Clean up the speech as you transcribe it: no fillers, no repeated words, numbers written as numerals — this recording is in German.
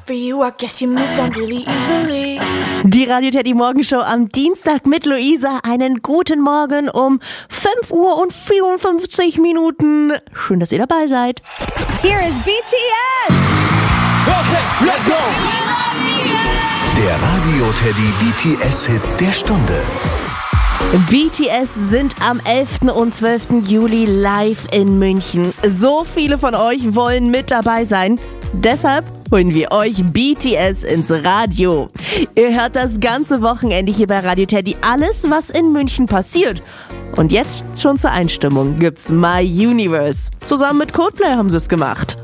For you, I guess you moved on really easily. Die Radio Teddy Morgenshow am Dienstag mit Luisa. Einen guten Morgen um 5 Uhr und 54 Minuten. Schön, dass ihr dabei seid. Here is BTS. Okay, let's go. Der Radio Teddy BTS-Hit der Stunde. BTS sind am 11. und 12. Juli live in München. So viele von euch wollen mit dabei sein. Deshalb holen wir euch BTS ins Radio. Ihr hört das ganze Wochenende hier bei Radio Teddy alles, was in München passiert. Und jetzt schon zur Einstimmung gibt's My Universe. Zusammen mit Coldplay haben sie es gemacht.